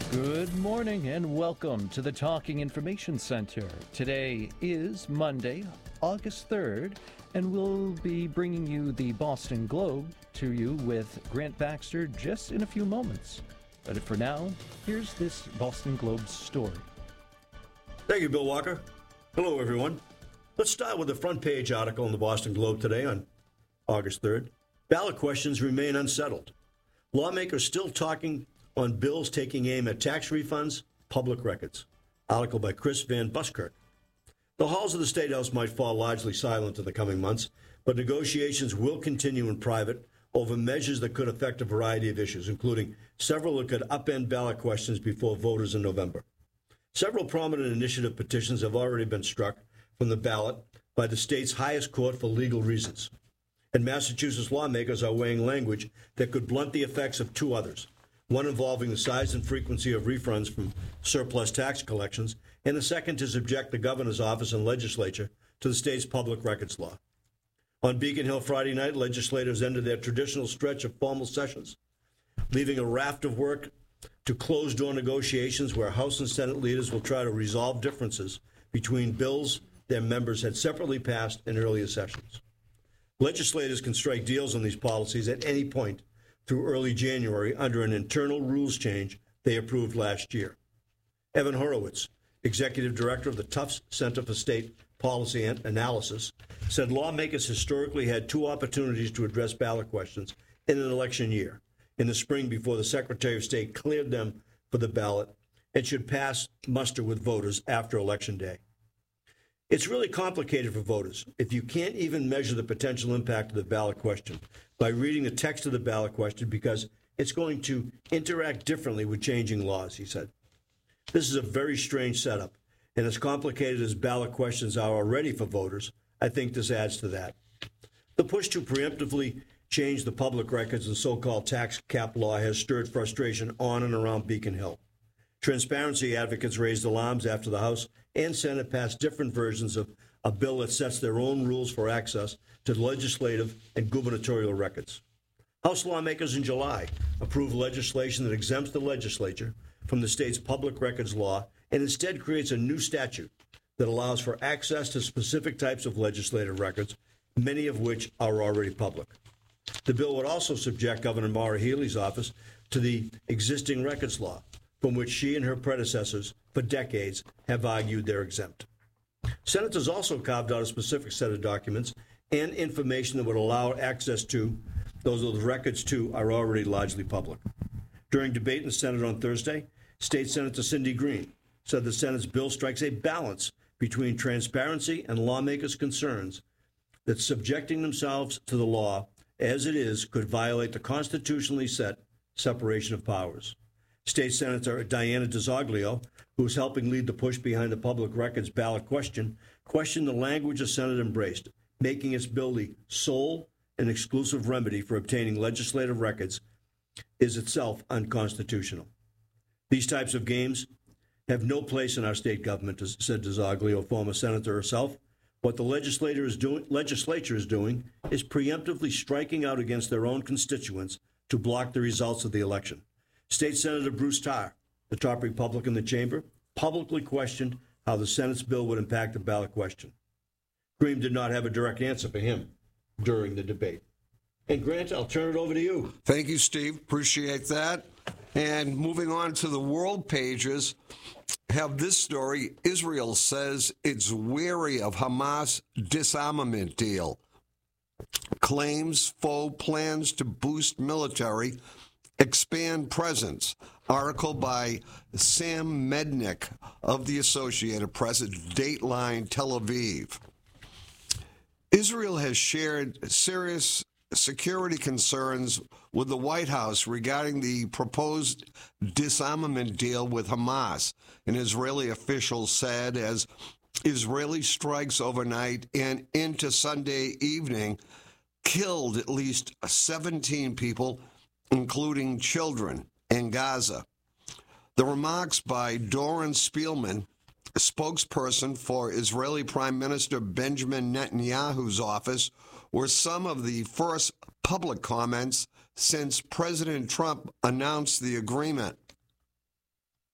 Good morning and welcome to the Talking Information Center. Today is Monday, August 3rd, and we'll be bringing you the Boston Globe to you with Grant Baxter just in a few moments. But for now, here's this Boston Globe story. Thank you, Bill Walker. Hello, everyone. Let's start with the front page article in the Boston Globe today on August 3rd. Ballot questions remain unsettled. Lawmakers still talking on bills taking aim at tax refunds, public records. Article by Chris Van Buskirk. The halls of the State House might fall largely silent in the coming months, but negotiations will continue in private over measures that could affect a variety of issues, including several that could upend ballot questions before voters in November. Several prominent initiative petitions have already been struck from the ballot by the state's highest court for legal reasons. And Massachusetts lawmakers are weighing language that could blunt the effects of two others, one involving the size and frequency of refunds from surplus tax collections, and the second to subject the governor's office and legislature to the state's public records law. On Beacon Hill Friday night, legislators ended their traditional stretch of formal sessions, leaving a raft of work to closed-door negotiations where House and Senate leaders will try to resolve differences between bills their members had separately passed in earlier sessions. Legislators can strike deals on these policies at any point through early January under an internal rules change they approved last year. Evan Horowitz, executive director of the Tufts Center for State Policy and Analysis, said lawmakers historically had two opportunities to address ballot questions in an election year, in the spring before the Secretary of State cleared them for the ballot, and should pass muster with voters after Election Day. It's really complicated for voters if you can't even measure the potential impact of the ballot question by reading the text of the ballot question because it's going to interact differently with changing laws, he said. This is a very strange setup, and as complicated as ballot questions are already for voters, I think this adds to that. The push to preemptively change the public records and so-called tax cap law has stirred frustration on and around Beacon Hill. Transparency advocates raised alarms after the House and Senate passed different versions of a bill that sets their own rules for access to legislative and gubernatorial records. House lawmakers in July approved legislation that exempts the legislature from the state's public records law and instead creates a new statute that allows for access to specific types of legislative records, many of which are already public. The bill would also subject Governor Maura Healey's office to the existing records law, from which she and her predecessors for decades have argued they're exempt. Senators also carved out a specific set of documents and information that would allow access to those of the records too are already largely public. During debate in the Senate on Thursday, State Senator Cindy Green said the Senate's bill strikes a balance between transparency and lawmakers' concerns that subjecting themselves to the law as it is could violate the constitutionally set separation of powers. State Senator Diana DiZoglio, who is helping lead the push behind the public records ballot question, questioned the language the Senate embraced, making its bill the sole and exclusive remedy for obtaining legislative records is itself unconstitutional. These types of games have no place in our state government, said DiZoglio, former senator herself. What the legislature is doing is preemptively striking out against their own constituents to block the results of the election. State Senator Bruce Tarr, the top Republican in the chamber, publicly questioned how the Senate's bill would impact the ballot question. Green did not have a direct answer for him during the debate. And Grant, I'll turn it over to you. Thank you, Steve. Appreciate that. And moving on to the world pages, have this story. Israel says it's wary of Hamas disarmament deal. Claims foe plans to boost military, expand presence. Article by Sam Mednick of the Associated Press at Dateline Tel Aviv. Israel has shared serious security concerns with the White House regarding the proposed disarmament deal with Hamas, an Israeli official said, as Israeli strikes overnight and into Sunday evening killed at least 17 people, including children, in Gaza. The remarks by Doron Spielman, a spokesperson for Israeli Prime Minister Benjamin Netanyahu's office, were some of the first public comments since President Trump announced the agreement.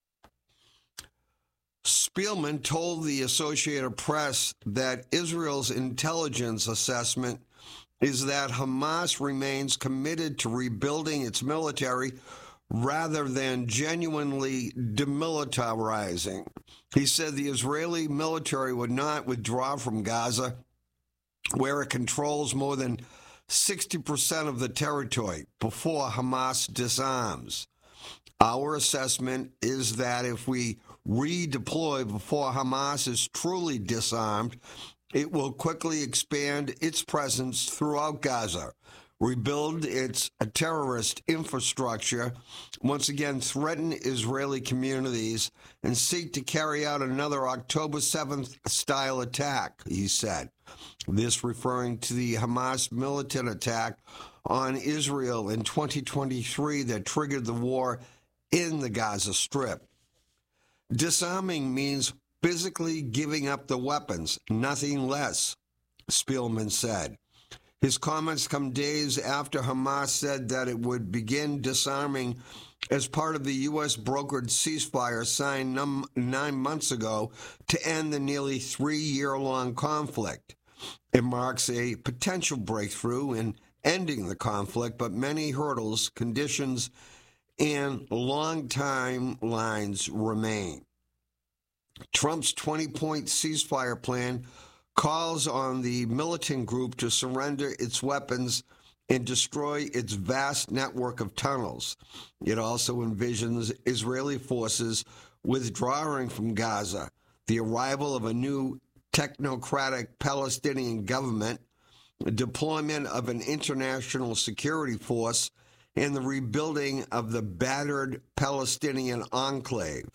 Spielman told the Associated Press that Israel's intelligence assessment is that Hamas remains committed to rebuilding its military rather than genuinely demilitarizing. He said the Israeli military would not withdraw from Gaza, where it controls more than 60% of the territory, before Hamas disarms. Our assessment is that if we redeploy before Hamas is truly disarmed, it will quickly expand its presence throughout Gaza, rebuild its terrorist infrastructure, once again threaten Israeli communities, and seek to carry out another October 7th style attack, he said. This referring to the Hamas militant attack on Israel in 2023 that triggered the war in the Gaza Strip. Disarming means physically giving up the weapons, nothing less, Spielman said. His comments come days after Hamas said that it would begin disarming as part of the U.S. brokered ceasefire signed 9 months ago to end the nearly 3-year-long conflict. It marks a potential breakthrough in ending the conflict, but many hurdles, conditions, and long timelines remain. Trump's 20-point ceasefire plan calls on the militant group to surrender its weapons and destroy its vast network of tunnels. It also envisions Israeli forces withdrawing from Gaza, the arrival of a new technocratic Palestinian government, deployment of an international security force, and the rebuilding of the battered Palestinian enclave.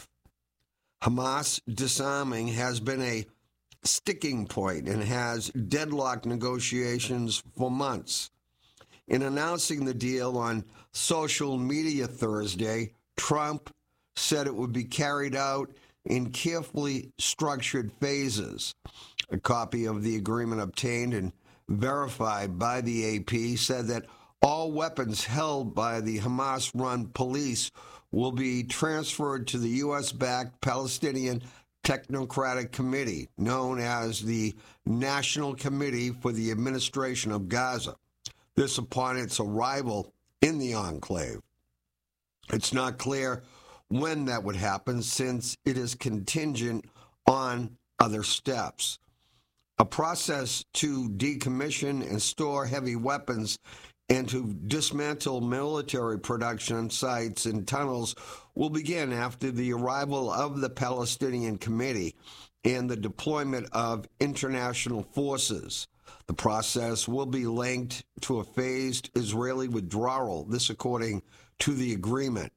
Hamas disarming has been a sticking point and has deadlocked negotiations for months. In announcing the deal on social media Thursday, Trump said it would be carried out in carefully structured phases. A copy of the agreement obtained and verified by the AP said that all weapons held by the Hamas-run police will be transferred to the U.S.-backed Palestinian Technocratic Committee, known as the National Committee for the Administration of Gaza. This upon its arrival in the enclave. It's not clear when that would happen, since it is contingent on other steps. A process to decommission and store heavy weapons and to dismantle military production sites and tunnels will begin after the arrival of the Palestinian Committee and the deployment of international forces. The process will be linked to a phased Israeli withdrawal, this according to the agreement.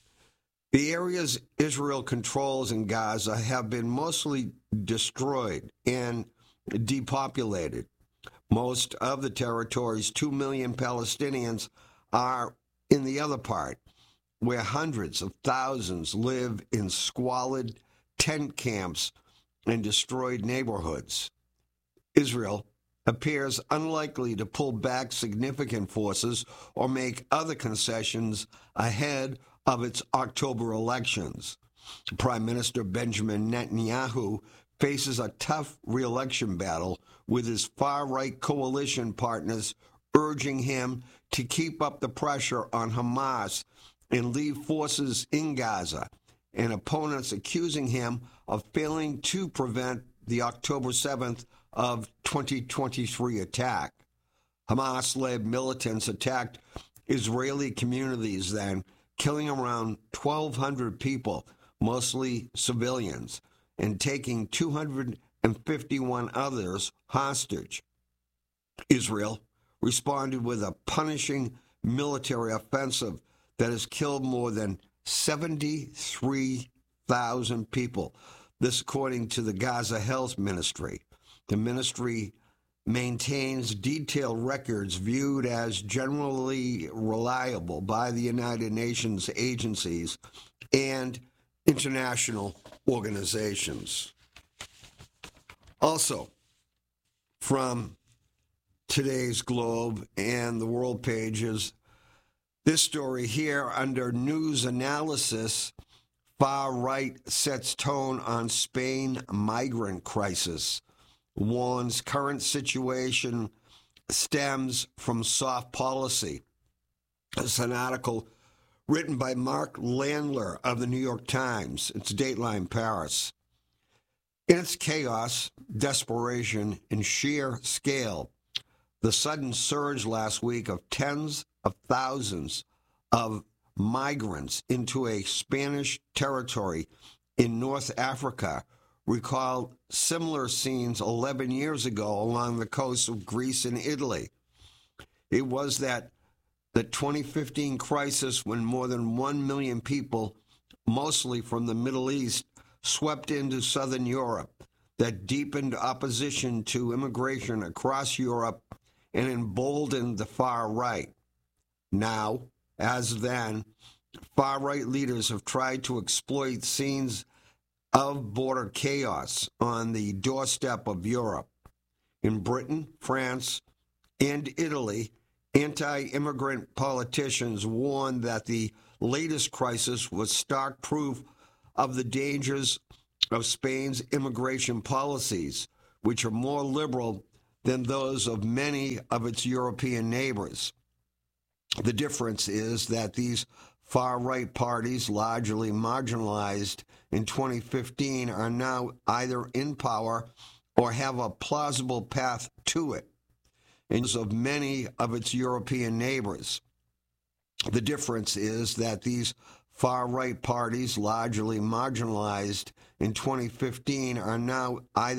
The areas Israel controls in Gaza have been mostly destroyed and depopulated. Most of the territory's 2 million Palestinians are in the other part, where hundreds of thousands live in squalid tent camps and destroyed neighborhoods. Israel appears unlikely to pull back significant forces or make other concessions ahead of its October elections. Prime Minister Benjamin Netanyahu faces a tough re-election battle, with his far-right coalition partners urging him to keep up the pressure on Hamas and leave forces in Gaza, and opponents accusing him of failing to prevent the October 7th of 2023 attack. Hamas-led militants attacked Israeli communities then, killing around 1,200 people, mostly civilians, and taking 251 others hostage. Israel responded with a punishing military offensive that has killed more than 73,000 people. This according to the Gaza Health Ministry. The ministry maintains detailed records viewed as generally reliable by the United Nations agencies and international organizations. Also, from today's Globe and the world pages, this story here under news analysis, Far right sets tone on Spain migrant crisis. Warns current situation stems from soft policy. It's an article written by Mark Landler of the New York Times. It's Dateline Paris. In its chaos, desperation, and sheer scale, the sudden surge last week of tens of thousands of migrants into a Spanish territory in North Africa recalled similar scenes 11 years ago along the coasts of Greece and Italy. It was the 2015 crisis when more than 1 million people, mostly from the Middle East, swept into southern Europe that deepened opposition to immigration across Europe and emboldened the far right. Now, as then, far-right leaders have tried to exploit scenes of border chaos on the doorstep of Europe. In Britain, France, and Italy, anti-immigrant politicians warned that the latest crisis was stark proof of the dangers of Spain's immigration policies, which are more liberal than those of many of its European neighbors. The difference is that these far-right parties, largely marginalized in 2015, are now either in power or have a plausible path to it, and of many of its European neighbors. The difference is that these far-right parties, largely marginalized in 2015, are now either